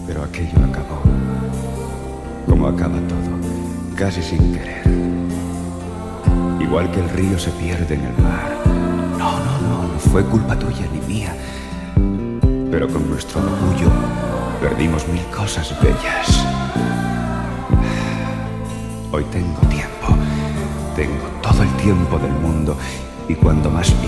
Pero aquello acabó, como acaba todo, casi sin querer. Igual que el río se pierde en el mar. No fue culpa tuya ni mía. Pero con nuestro orgullo perdimos mil cosas bellas. Hoy tengo tiempo, tengo todo el tiempo del mundo, y cuando más